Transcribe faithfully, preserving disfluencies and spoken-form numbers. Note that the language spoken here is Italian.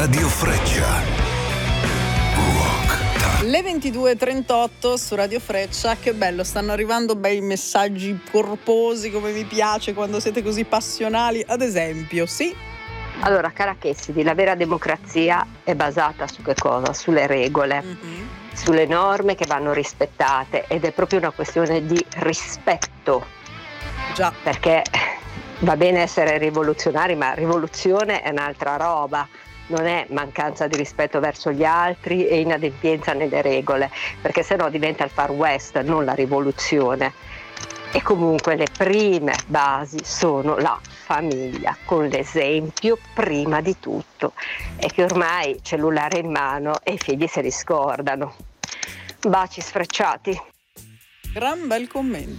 Radio Freccia. Le ventidue e trentotto su Radio Freccia. Che bello, stanno arrivando bei messaggi corposi, come mi piace quando siete così passionali. Ad esempio, sì? Allora, cara Chessidi, la vera democrazia è basata su che cosa? Sulle regole, mm-hmm. sulle norme che vanno rispettate, ed è proprio una questione di rispetto. Già. Perché va bene essere rivoluzionari, ma rivoluzione è un'altra roba. Non è mancanza di rispetto verso gli altri e inadempienza nelle regole, perché sennò diventa il Far West, non la rivoluzione. E comunque le prime basi sono la famiglia, con l'esempio prima di tutto. E che ormai cellulare in mano e i figli se li scordano. Baci sfrecciati. Gran bel commento.